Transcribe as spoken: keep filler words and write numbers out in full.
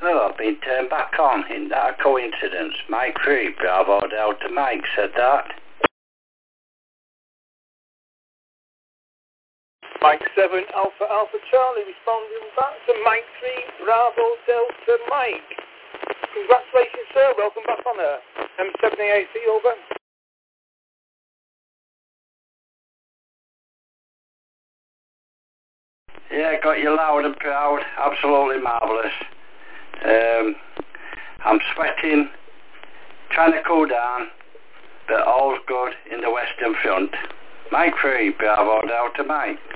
Oh, I've been turned back on. Isn't that a coincidence? Mike three, Bravo Delta Mike said that. Mike seven, Alpha Alpha Charlie responding back to Mike three, Bravo Delta Mike. Congratulations, sir. Welcome back on air. M seven A A C, over. Yeah, got you loud and proud. Absolutely marvellous. Um, I'm sweating, trying to cool down, but all's good in the Western Front. Mike three, Bravo Delta Mike.